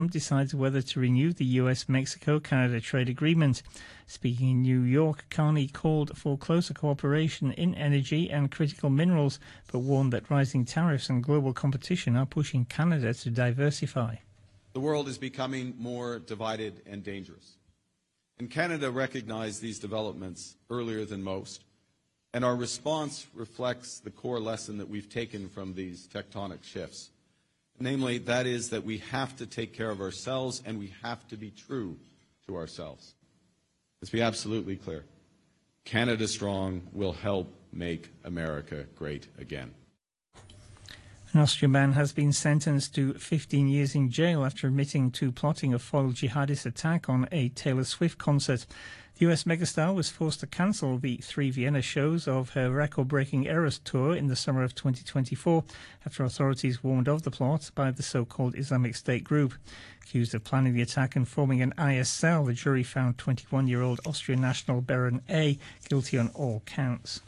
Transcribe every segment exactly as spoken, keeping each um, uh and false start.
Trump decides whether to renew the U S Mexico Canada trade agreement. Speaking in New York, Carney called for closer cooperation in energy and critical minerals, but warned that rising tariffs and global competition are pushing Canada to diversify. The world is becoming more divided and dangerous. And Canada recognized these developments earlier than most, and our response reflects the core lesson that we've taken from these tectonic shifts. Namely, that is that we have to take care of ourselves and we have to be true to ourselves. Let's be absolutely clear. Canada Strong will help make America great again. An Austrian man has been sentenced to fifteen years in jail after admitting to plotting a foiled jihadist attack on a Taylor Swift concert. The U S megastar was forced to cancel the three Vienna shows of her record-breaking Eras tour in the summer of twenty twenty-four after authorities warned of the plot by the so-called Islamic State group. Accused of planning the attack and forming an I S L, the jury found twenty-one-year-old Austrian national Baron A. guilty on all counts.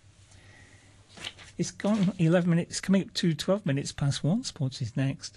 It's gone eleven minutes, coming up to twelve minutes past one. Sports is next.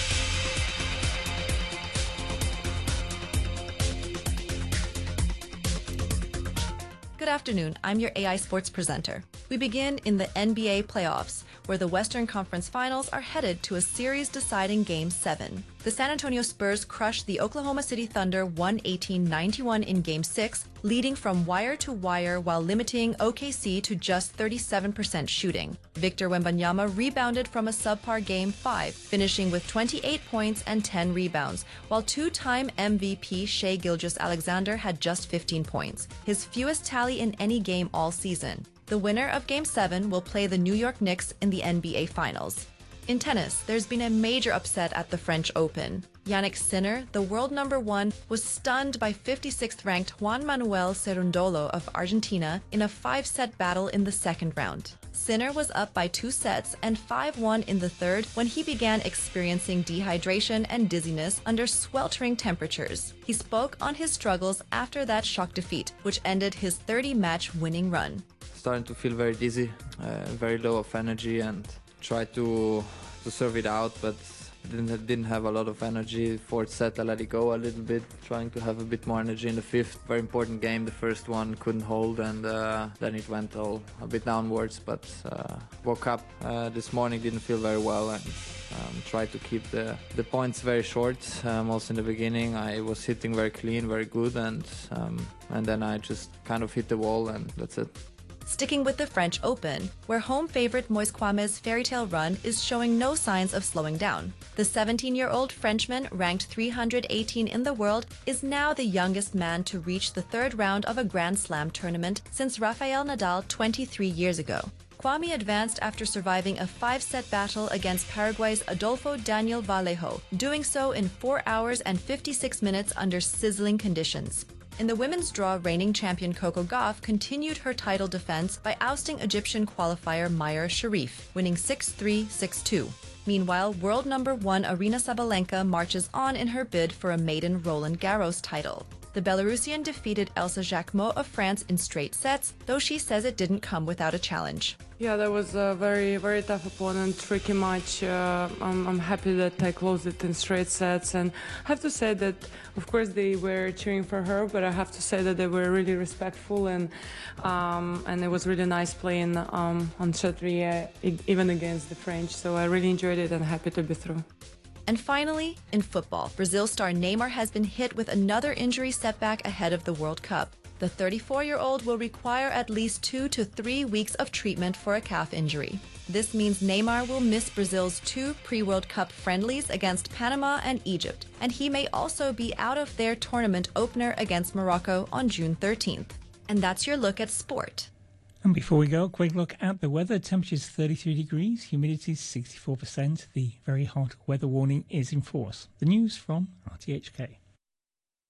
Good afternoon, I'm your A I Sports presenter. We begin in the N B A playoffs, where the Western Conference Finals are headed to a series-deciding Game seven. The San Antonio Spurs crushed the Oklahoma City Thunder one eighteen ninety-one in Game six, leading from wire to wire while limiting O K C to just thirty-seven percent shooting. Victor Wembanyama rebounded from a subpar Game five, finishing with twenty-eight points and ten rebounds, while two-time M V P Shai Gilgeous-Alexander had just fifteen points, his fewest tally in any game all season. The winner of Game seven will play the New York Knicks in the N B A Finals. In tennis, there's been a major upset at the French Open. Jannik Sinner, the world number one, was stunned by fifty-sixth ranked Juan Manuel Cerundolo of Argentina in a five-set battle in the second round. Sinner was up by two sets and five one in the third when he began experiencing dehydration and dizziness under sweltering temperatures. He spoke on his struggles after that shock defeat, which ended his thirty-match winning run. Starting to feel very dizzy, uh, very low of energy, and tried to to serve it out, but didn't didn't have a lot of energy. Fourth set, I let it go a little bit, trying to have a bit more energy in the fifth. Very important game. The first one couldn't hold, and uh, then it went all a bit downwards. But uh, woke up uh, this morning, didn't feel very well, and um, tried to keep the the points very short. Um, also in the beginning, I was hitting very clean, very good, and um, and then I just kind of hit the wall, and that's it. Sticking with the French Open, where home favorite Moise Kwame's fairy tale run is showing no signs of slowing down. The seventeen-year-old Frenchman, ranked three hundred eighteen in the world, is now the youngest man to reach the third round of a Grand Slam tournament since Rafael Nadal twenty-three years ago. Kwame advanced after surviving a five-set battle against Paraguay's Adolfo Daniel Vallejo, doing so in four hours and fifty-six minutes under sizzling conditions. In the women's draw, reigning champion Coco Gauff continued her title defense by ousting Egyptian qualifier Mayar Sharif, winning six three, six two. Meanwhile, world number one Aryna Sabalenka marches on in her bid for a maiden Roland Garros title. The Belarusian defeated Elsa Jacquemot of France in straight sets, though she says it didn't come without a challenge. Yeah, that was a very, very tough opponent, tricky match. Uh, I'm, I'm happy that I closed it in straight sets, and I have to say that, of course, they were cheering for her, but I have to say that they were really respectful, and um, and it was really nice playing um, on Chatrier, even against the French. So I really enjoyed it and happy to be through. And finally, in football, Brazil star Neymar has been hit with another injury setback ahead of the World Cup. The thirty-four-year-old will require at least two to three weeks of treatment for a calf injury. This means Neymar will miss Brazil's two pre-World Cup friendlies against Panama and Egypt, and he may also be out of their tournament opener against Morocco on June thirteenth. And that's your look at sport. And before we go, a quick look at the weather. Temperatures thirty-three degrees, humidity sixty-four percent. The very hot weather warning is in force. The news from R T H K.